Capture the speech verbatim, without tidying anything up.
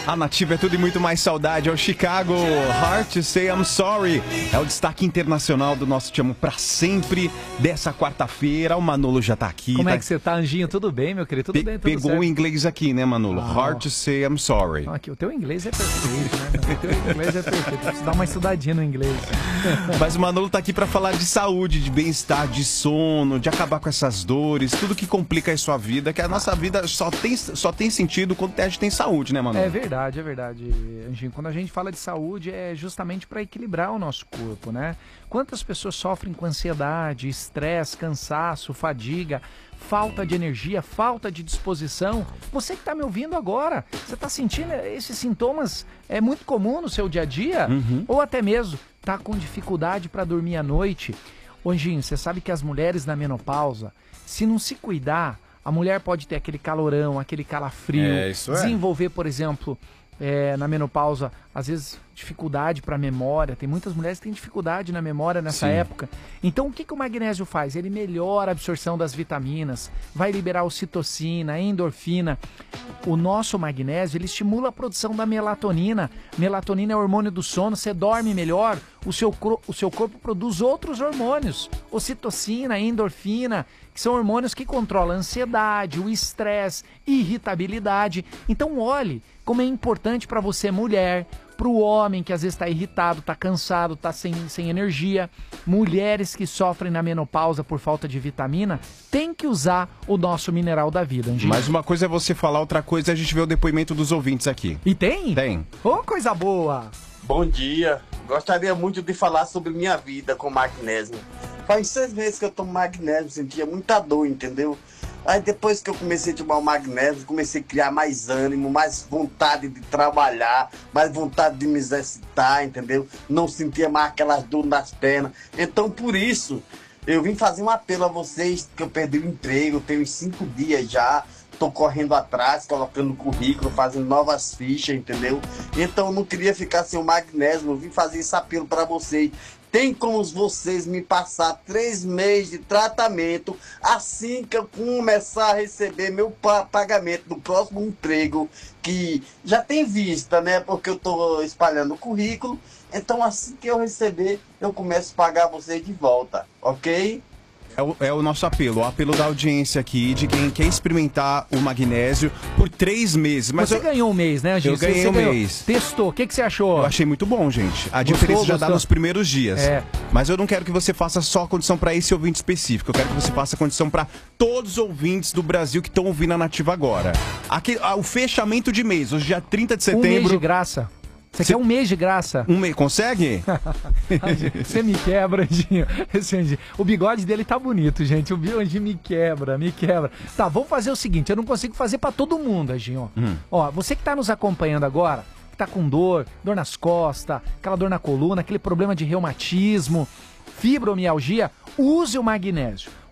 A Nativa é tudo e muito mais saudade. É o Chicago, Hard to Say I'm Sorry. É o destaque internacional do nosso Te Amo Pra Sempre dessa quarta-feira. O Manolo já tá aqui. Como tá... é que você tá, Anjinho? Tudo bem, meu querido? Tudo Pe bem, tudo Pegou certo. o inglês aqui, né, Manolo? Ah, Hard to Say I'm Sorry. Aqui, o teu inglês é perfeito, né? O teu inglês é perfeito. Preciso dar uma estudadinha no inglês. Mas o Manolo tá aqui pra falar de saúde, de bem-estar, de sono, de acabar com essas dores, tudo que complica a sua vida, que a nossa vida só tem, só tem sentido quando a gente tem saúde, né, Manolo? É verdade, é verdade, Anjinho. Quando a gente fala de saúde é justamente para equilibrar o nosso corpo, né? Quantas pessoas sofrem com ansiedade, estresse, cansaço, fadiga, falta de energia, falta de disposição? Você que está me ouvindo agora, você está sentindo esses sintomas? É muito comum no seu dia a dia? Uhum. Ou até mesmo está com dificuldade para dormir à noite? Anjinho, você sabe que as mulheres na menopausa, se não se cuidar, a mulher pode ter aquele calorão, aquele calafrio, É, isso é. desenvolver, por exemplo, é, na menopausa, às vezes dificuldade para memória. Tem muitas mulheres que têm dificuldade na memória nessa Sim. época. Então o que, que o magnésio faz? Ele melhora a absorção das vitaminas, vai liberar ocitocina, endorfina. O nosso magnésio, ele estimula a produção da melatonina. Melatonina é o hormônio do sono, você dorme melhor, o seu, o seu corpo produz outros hormônios, ocitocina, endorfina, que são hormônios que controlam a ansiedade, o estresse, irritabilidade. Então olhe como é importante para você, mulher, para o homem que às vezes está irritado, está cansado, está sem, sem energia. Mulheres que sofrem na menopausa por falta de vitamina, tem que usar o nosso mineral da vida, Angie. Mas uma coisa é você falar, outra coisa é a gente ver o depoimento dos ouvintes aqui. E tem? Tem. Ô, coisa boa! Bom dia. Gostaria muito de falar sobre minha vida com magnésio. Faz seis meses que eu tomo magnésio, sentia muita dor, entendeu? Aí depois que eu comecei a tomar o magnésio, comecei a criar mais ânimo, mais vontade de trabalhar, mais vontade de me exercitar, entendeu? Não sentia mais aquelas dores nas pernas. Então por isso, eu vim fazer um apelo a vocês, que eu perdi o emprego, tenho uns cinco dias já. Tô correndo atrás, colocando currículo, fazendo novas fichas, entendeu? Então eu não queria ficar sem o magnésio, eu vim fazer esse apelo para vocês. Tem como vocês me passar três meses de tratamento assim que eu começar a receber meu pagamento do próximo emprego, que já tem vista, né? Porque eu tô espalhando o currículo. Então assim que eu receber, eu começo a pagar vocês de volta, ok? É o, é o nosso apelo, o apelo da audiência aqui, de quem quer experimentar o magnésio por três meses. Mas você eu, ganhou um mês, né, Angie? Eu ganhei você um ganhou. mês. Testou, o que, que você achou? Eu achei muito bom, gente. A Gostou, diferença já gostou? dá nos primeiros dias. É. Mas eu não quero que você faça só a condição para esse ouvinte específico. Eu quero que você faça a condição para todos os ouvintes do Brasil que estão ouvindo a Nativa agora. Aqui, ah, o fechamento de mês, hoje dia trinta de setembro. Um mês de graça. Você Cê... quer um mês de graça? Um mês, consegue? Você me quebra, Anjinho. Esse Anjinho. O bigode dele tá bonito, gente. O Anjinho me quebra, me quebra. Tá, vamos fazer o seguinte, eu não consigo fazer pra todo mundo, Anjinho. Hum. Ó, você que tá nos acompanhando agora, que tá com dor, dor nas costas, aquela dor na coluna, aquele problema de reumatismo, fibromialgia, use o magnésio.